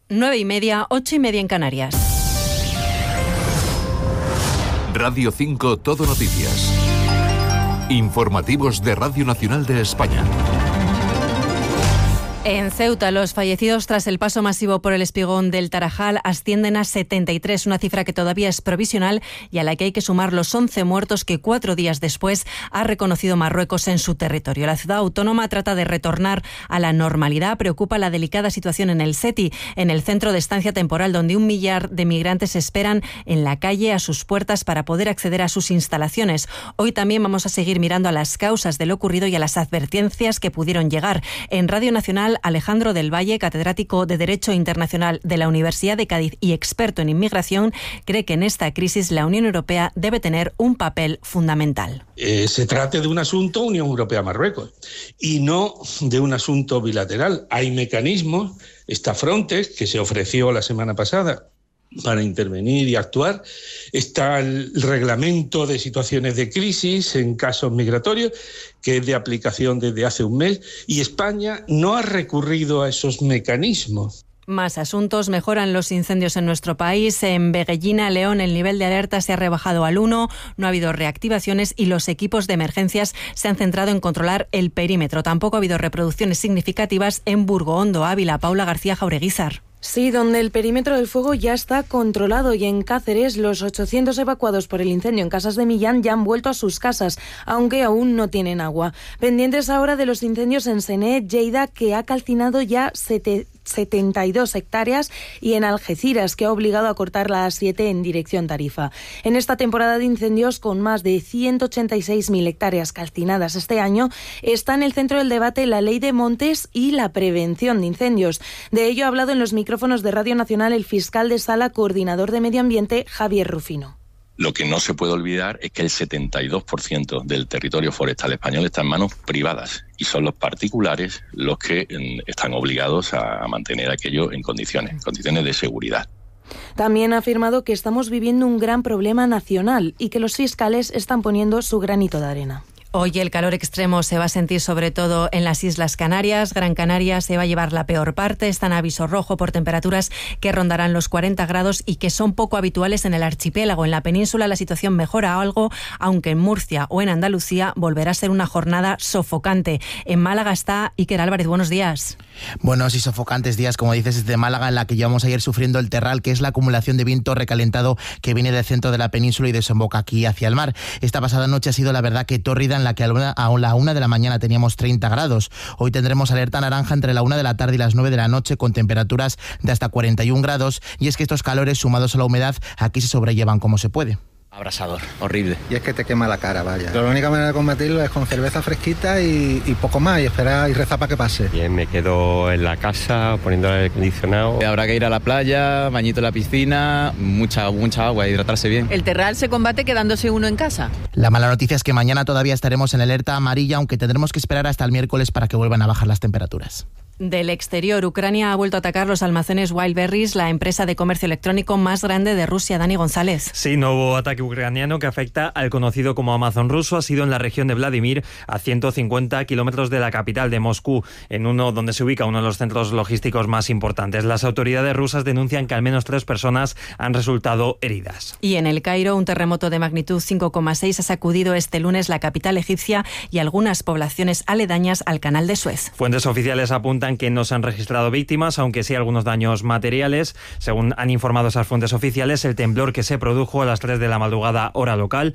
9:30, 8:30 en Canarias. Radio 5 Todo Noticias. Informativos de Radio Nacional de España. En Ceuta, los fallecidos tras el paso masivo por el espigón del Tarajal ascienden a 73, una cifra que todavía es provisional y a la que hay que sumar los 11 muertos que 4 días después ha reconocido Marruecos en su territorio. La ciudad autónoma trata de retornar a la normalidad. Preocupa la delicada situación en el Seti, en el centro de estancia temporal, donde 1 millar de migrantes esperan en la calle a sus puertas para poder acceder a sus instalaciones. Hoy también vamos a seguir mirando a las causas de lo ocurrido y a las advertencias que pudieron llegar. En Radio Nacional, Alejandro del Valle, catedrático de Derecho Internacional de la Universidad de Cádiz y experto en inmigración, cree que en esta crisis la Unión Europea debe tener un papel fundamental. Se trata de un asunto Unión Europea-Marruecos y no de un asunto bilateral. Hay mecanismos, está Frontex, que se ofreció la semana pasada para intervenir y actuar. Está el reglamento de situaciones de crisis en casos migratorios, que es de aplicación desde hace un mes, y España no ha recurrido a esos mecanismos. Más asuntos. Mejoran los incendios en nuestro país. En Veguellina, León, el nivel de alerta se ha rebajado al 1, no ha habido reactivaciones y los equipos de emergencias se han centrado en controlar el perímetro. Tampoco ha habido reproducciones significativas en Burgoondo, Ávila. Paula García Jaureguizar. Sí, donde el perímetro del fuego ya está controlado, y en Cáceres los 800 evacuados por el incendio en Casas de Millán ya han vuelto a sus casas, aunque aún no tienen agua. Pendientes ahora de los incendios en Sené, Lleida, que ha calcinado ya 72 hectáreas, y en Algeciras, que ha obligado a cortar la A7 en dirección Tarifa. En esta temporada de incendios, con más de 186.000 hectáreas calcinadas este año, está en el centro del debate la ley de montes y la prevención de incendios. De ello ha hablado en los micrófonos de Radio Nacional el fiscal de Sala, coordinador de Medio Ambiente, Javier Rufino. Lo que no se puede olvidar es que el 72% del territorio forestal español está en manos privadas y son los particulares los que están obligados a mantener aquello en condiciones de seguridad. También ha afirmado que estamos viviendo un gran problema nacional y que los fiscales están poniendo su granito de arena. Hoy el calor extremo se va a sentir sobre todo en las Islas Canarias. Gran Canaria se va a llevar la peor parte. Está en aviso rojo por temperaturas que rondarán los 40 grados y que son poco habituales en el archipiélago. En la península la situación mejora algo, aunque en Murcia o en Andalucía volverá a ser una jornada sofocante. En Málaga está Iker Álvarez. Buenos días. Buenos y sofocantes días, como dices, desde Málaga, en la que llevamos ayer sufriendo el terral, que es la acumulación de viento recalentado que viene del centro de la península y desemboca aquí hacia el mar. Esta pasada noche ha sido, la verdad, que tórrida, en la que a la 1 de la mañana teníamos 30 grados. Hoy tendremos alerta naranja entre la 1 de la tarde y las 9 de la noche, con temperaturas de hasta 41 grados. Y es que estos calores, sumados a la humedad, aquí se sobrellevan como se puede. Abrasador, horrible. Y es que te quema la cara, vaya. Pero la única manera de combatirlo es con cerveza fresquita y poco más, y esperar y rezar para que pase. Bien, me quedo en la casa poniendo el aire acondicionado. Habrá que ir a la playa, bañito en la piscina, mucha agua, hidratarse bien. ¿El terral se combate quedándose uno en casa? La mala noticia es que mañana todavía estaremos en alerta amarilla, aunque tendremos que esperar hasta el miércoles para que vuelvan a bajar las temperaturas. Del exterior, Ucrania ha vuelto a atacar los almacenes Wildberries, la empresa de comercio electrónico más grande de Rusia. Dani González. Sí, nuevo ataque ucraniano que afecta al conocido como Amazon ruso. Ha sido en la región de Vladimir, a 150 kilómetros de la capital de Moscú, en uno donde se ubica uno de los centros logísticos más importantes. Las autoridades rusas denuncian que al menos 3 personas han resultado heridas. Y en El Cairo, un terremoto de magnitud 5,6 ha sacudido este lunes la capital egipcia y algunas poblaciones aledañas al canal de Suez. Fuentes oficiales apuntan que no se han registrado víctimas, aunque sí algunos daños materiales. Según han informado esas fuentes oficiales, el temblor que se produjo a las 3 de la madrugada hora local